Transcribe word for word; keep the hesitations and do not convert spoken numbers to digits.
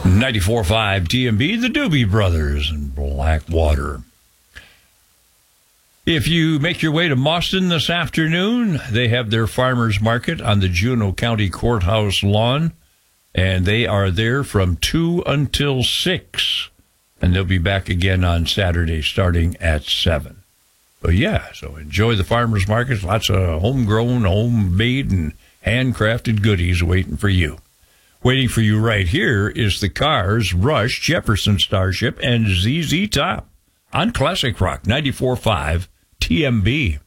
ninety-four point five T M B, the Doobie Brothers, and Blackwater. If you make your way to Mauston this afternoon, they have their farmers market on the Juneau County Courthouse lawn, and they are there from two until six, and they'll be back again on Saturday starting at seven. But yeah, so enjoy the farmers markets. Lots of homegrown, homemade, and handcrafted goodies waiting for you. Waiting for you right here is the Cars, Rush, Jefferson Starship, and Z Z Top on Classic Rock ninety-four point five T M B.